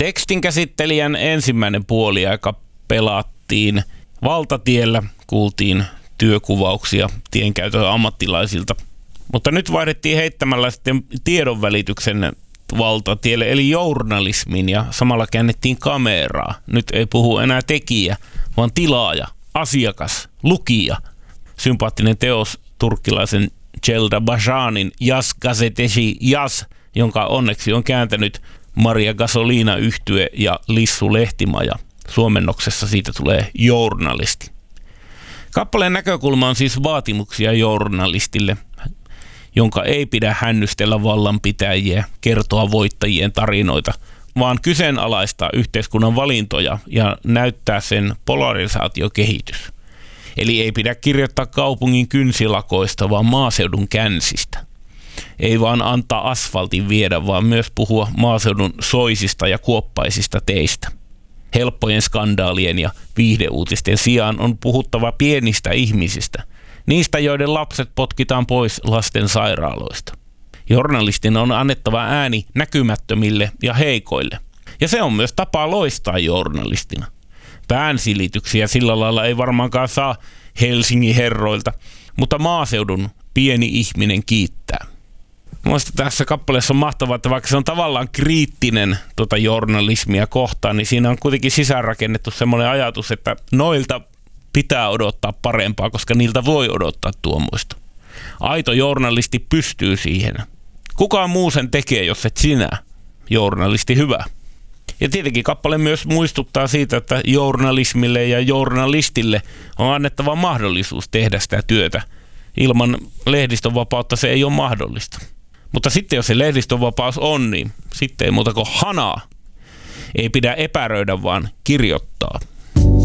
Tekstinkäsittelijän ensimmäinen puoliaika pelattiin valtatiellä, kuultiin työkuvauksia tienkäytön ammattilaisilta. Mutta nyt vaihdettiin heittämällä sitten tiedonvälityksen valtatielle, eli journalismin, ja samalla käännettiin kameraa. Nyt ei puhu enää tekijä, vaan tilaaja, asiakas, lukija. Sympaattinen teos turkkilaisen Celda Bashanin Yas Gazeteshi Yas, jonka onneksi on kääntänyt Maria Gasolina-yhtye ja Lissu Lehtimaja. Suomennoksessa siitä tulee journalisti. Kappaleen näkökulma on siis vaatimuksia journalistille, jonka ei pidä hännystellä vallanpitäjiä, kertoa voittajien tarinoita, vaan kyseenalaistaa yhteiskunnan valintoja ja näyttää sen polarisaatiokehitys. Eli ei pidä kirjoittaa kaupungin kynsilakoista, vaan maaseudun känsistä. Ei vaan antaa asfaltin viedä, vaan myös puhua maaseudun soisista ja kuoppaisista teistä. Helppojen skandaalien ja viihdeuutisten sijaan on puhuttava pienistä ihmisistä, niistä joiden lapset potkitaan pois lasten sairaaloista. Journalistin on annettava ääni näkymättömille ja heikoille. Ja se on myös tapa loistaa journalistina. Päänsilityksiä sillä lailla ei varmaankaan saa Helsingin herroilta, mutta maaseudun pieni ihminen kiittää. Mielestäni tässä kappaleessa on mahtavaa, että vaikka se on tavallaan kriittinen journalismia kohtaan, niin siinä on kuitenkin sisäänrakennettu semmoinen ajatus, että noilta pitää odottaa parempaa, koska niiltä voi odottaa tuommoista. Aito journalisti pystyy siihen. Kukaan muu sen tekee, jos et sinä, journalisti hyvä. Ja tietenkin kappale myös muistuttaa siitä, että journalismille ja journalistille on annettava mahdollisuus tehdä sitä työtä. Ilman lehdistönvapautta se ei ole mahdollista. Mutta sitten jos se lehdistönvapaus on, niin sitten ei muuta kuin hanaa. Ei pidä epäröidä, vaan kirjoittaa.